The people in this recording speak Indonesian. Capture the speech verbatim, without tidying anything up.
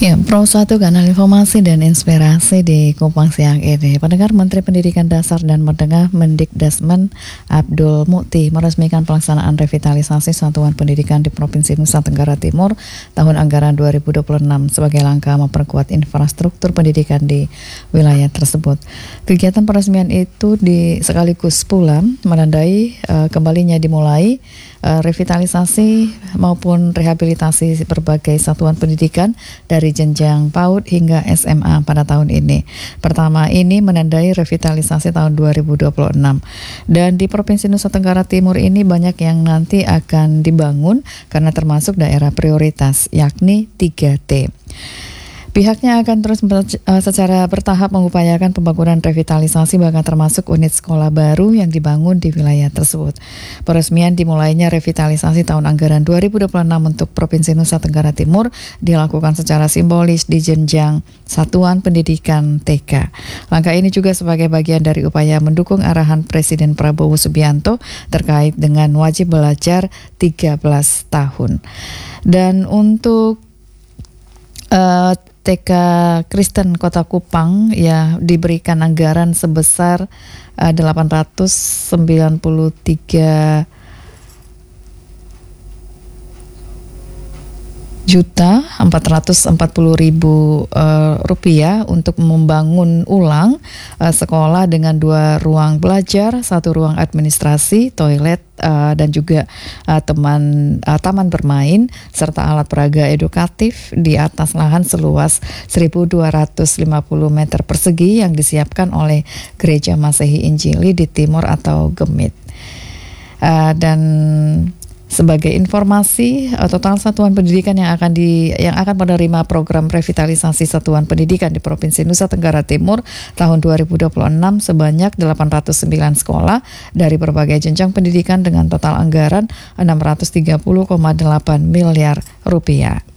Ya, Pro satu kanal informasi dan inspirasi di Kupang siang ini. Pendengar, Menteri Pendidikan Dasar dan Menengah Mendikdasmen Abdul Mukti meresmikan pelaksanaan revitalisasi satuan pendidikan di Provinsi Nusa Tenggara Timur tahun anggaran dua ribu dua puluh enam sebagai langkah memperkuat infrastruktur pendidikan di wilayah tersebut. Kegiatan peresmian itu di sekaligus pula menandai uh, kembalinya dimulai uh, revitalisasi maupun rehabilitasi berbagai satuan pendidikan dari jenjang PAUD hingga S M A pada tahun ini. Pertama ini menandai revitalisasi tahun dua ribu dua puluh enam. Dan di Provinsi Nusa Tenggara Timur ini banyak yang nanti akan dibangun karena termasuk daerah prioritas, yakni tiga T. Pihaknya akan terus secara bertahap mengupayakan pembangunan revitalisasi bahkan termasuk unit sekolah baru yang dibangun di wilayah tersebut. Peresmian dimulainya revitalisasi tahun anggaran dua ribu dua puluh enam untuk Provinsi Nusa Tenggara Timur dilakukan secara simbolis di jenjang Satuan Pendidikan T K. Langkah ini juga sebagai bagian dari upaya mendukung arahan Presiden Prabowo Subianto terkait dengan wajib belajar tiga belas tahun. Dan untuk uh, T K Kristen Kota Kupang ya diberikan anggaran sebesar uh, delapan ratus sembilan puluh tiga juta empat ratus empat puluh ribu uh, rupiah untuk membangun ulang uh, sekolah dengan dua ruang belajar, satu ruang administrasi, toilet, uh, dan juga uh, teman uh, taman bermain serta alat peraga edukatif di atas lahan seluas seribu dua ratus lima puluh meter persegi yang disiapkan oleh Gereja Masehi Injili di Timur atau Gemit. Uh, dan Sebagai informasi, total satuan pendidikan yang akan di yang akan menerima program revitalisasi satuan pendidikan di Provinsi Nusa Tenggara Timur tahun dua ribu dua puluh enam sebanyak delapan ratus sembilan sekolah dari berbagai jenjang pendidikan dengan total anggaran enam ratus tiga puluh koma delapan miliar rupiah.